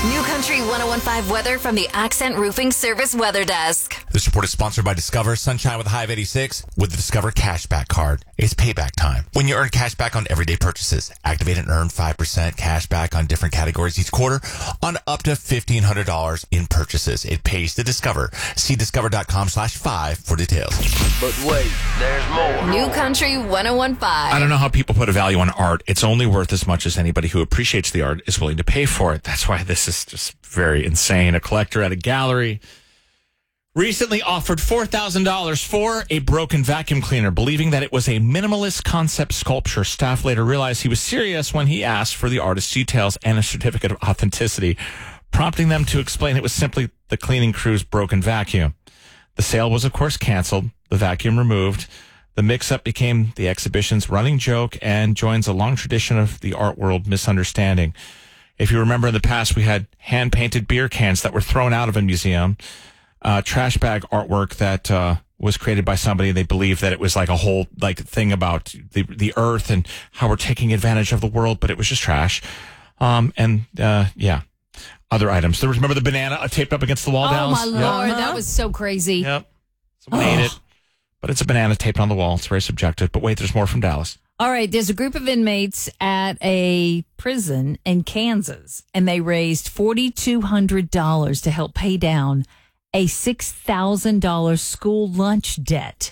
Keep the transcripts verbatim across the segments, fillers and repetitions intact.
New Country one oh one five weather from the Accent Roofing Service Weather Desk. This report is sponsored by Discover. Sunshine with a high of eighty-six with the Discover Cashback Card. It's payback time. When you earn cash back on everyday purchases, activate and earn five percent cash back on different categories each quarter on up to fifteen hundred dollars in purchases. It pays to Discover. See discover.com slash five for details. But wait, there's more. New Country one oh one five. I don't know how people put a value on art. It's only worth as much as anybody who appreciates the art is willing to pay for it. That's why this is just very insane. A collector at a gallery recently offered four thousand dollars for a broken vacuum cleaner, believing that it was a minimalist concept sculpture. Staff later realized he was serious when he asked for the artist's details and a certificate of authenticity, prompting them to explain it was simply the cleaning crew's broken vacuum. The sale was, of course, canceled, the vacuum removed. The mix-up became the exhibition's running joke and joins a long tradition of the art world misunderstanding. If you remember in the past, we had hand-painted beer cans that were thrown out of a museum, uh, trash bag artwork that uh, was created by somebody. They believed that it was like a whole like thing about the the earth and how we're taking advantage of the world, but it was just trash. Um, and uh, yeah, other items. There was, remember the banana taped up against the wall, Oh, Dallas? my Lord. Yep. That was so crazy. Yep. Someone ate it. But it's a banana taped on the wall. It's very subjective. But wait, there's more from Dallas. All right, there's a group of inmates at a prison in Kansas, and they raised four thousand two hundred dollars to help pay down a six thousand dollars school lunch debt.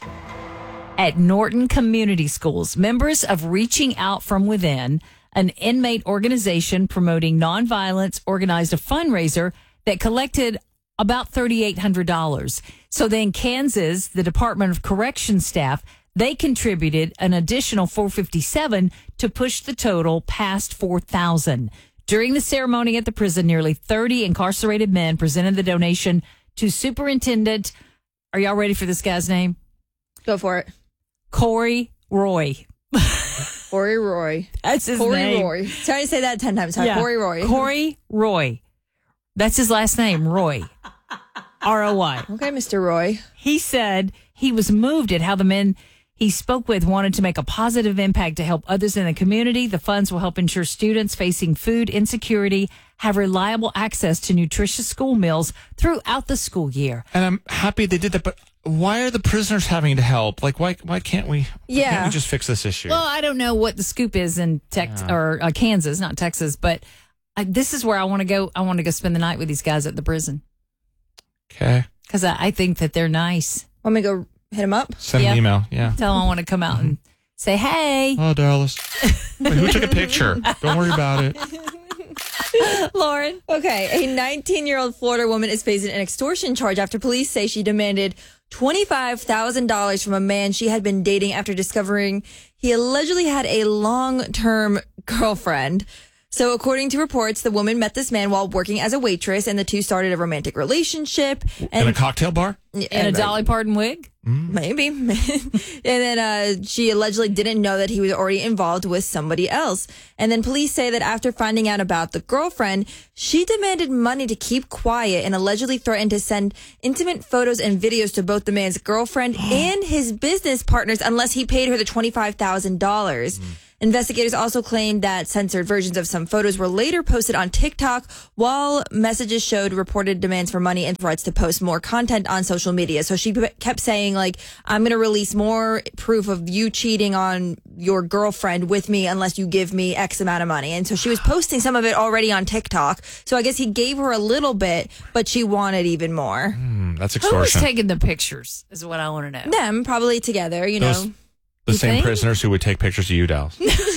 At Norton Community Schools, members of Reaching Out From Within, an inmate organization promoting nonviolence, organized a fundraiser that collected about three thousand eight hundred dollars. So then Kansas, the Department of Corrections staff, they contributed an additional four hundred fifty-seven dollars to push the total past four thousand dollars. During the ceremony at the prison, nearly thirty incarcerated men presented the donation to Superintendent. Are y'all ready for this guy's name? Go for it. Corey Roy. Corey Roy. That's his Corey name. Roy. Try to say that ten times. Sorry, Yeah. Corey Roy. Corey Roy. That's his last name, Roy. R O Y. Okay, Mister Roy. He said he was moved at how the men he spoke with wanted to make a positive impact to help others in the community. The funds will help ensure students facing food insecurity have reliable access to nutritious school meals throughout the school year. And I'm happy they did that, but why are the prisoners having to help? Like, why why can't we, why Yeah. can't we just fix this issue? Well, I don't know what the scoop is in Tex or uh, Kansas, not Texas, but I, this is where I want to go. I want to go spend the night with these guys at the prison Okay. because I, I think that they're nice. Want me to go hit him up? Send Yeah. an email. Yeah. Tell them I want to come out and say, hey, Oh, Dallas. Wait, who took a picture? Don't worry about it. Lauren. Okay, a nineteen-year-old Florida woman is facing an extortion charge after police say she demanded twenty-five thousand dollars from a man she had been dating after discovering he allegedly had a long-term girlfriend. So according to reports, the woman met this man while working as a waitress, and the two started a romantic relationship. In a cocktail bar? In a Dolly Parton wig? Maybe. And then uh, she allegedly didn't know that he was already involved with somebody else. And then police say that after finding out about the girlfriend, she demanded money to keep quiet and allegedly threatened to send intimate photos and videos to both the man's girlfriend and his business partners unless he paid her the twenty-five thousand dollars. Mm. Investigators also claimed that censored versions of some photos were later posted on TikTok, while messages showed reported demands for money and threats to post more content on social media. So she kept saying, like, I'm going to release more proof of you cheating on your girlfriend with me unless you give me X amount of money. And so she was posting some of it already on TikTok. So I guess he gave her a little bit, but she wanted even more. Mm, that's Who was extortion. taking the pictures is what I want to know. Them probably together, you Those- know. The You same think? prisoners who would take pictures of you, Dallas.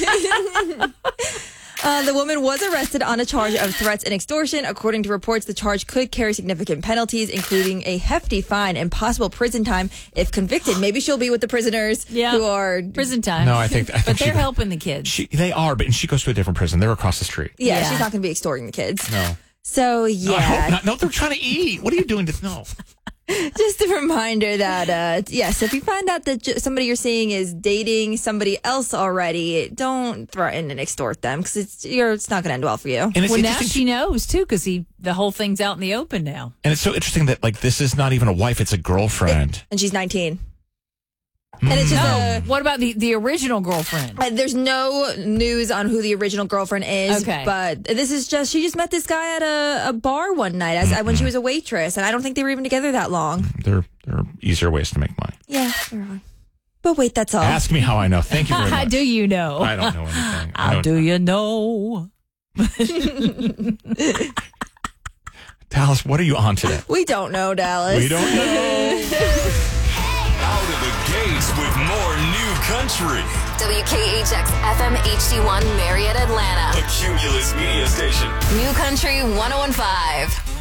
Uh, the woman was arrested on a charge of threats and extortion. According to reports, the charge could carry significant penalties, including a hefty fine and possible prison time if convicted. Maybe she'll be with the prisoners Yeah. who are... Prison time. No, I think, I think But they're she, helping the kids. she, they are, but and she goes to a different prison. They're across the street. Yeah, Yeah. she's not going to be extorting the kids. No. So, No, I yeah, hope not. No, they're trying to eat. What are you doing to, no. just a reminder that, uh, yes, if you find out that j- somebody you're seeing is dating somebody else already, don't threaten and extort them because it's, you're, it's not going to end well for you. And it's Well, now interesting. she knows, too, because he the whole thing's out in the open now. and it's so interesting that, like, this is not even a wife, it's a girlfriend. And she's nineteen. And it's just a. What about the, the original girlfriend? Uh, There's no news on who the original girlfriend is, Okay. but this is just she just met this guy at a, a bar one night as, when she was a waitress, and I don't think they were even together that long. There, there are easier ways to make money. Yeah, there are. But wait, that's all. Ask me how I know. Thank you very How much. do you know? I don't know anything. I How know- do you know? Dallas, what are you on today? We don't know, Dallas. We don't know. Out of the gates with more new country. W K H X F M H D one Marietta, Atlanta. A Cumulus media station. New Country one oh one five.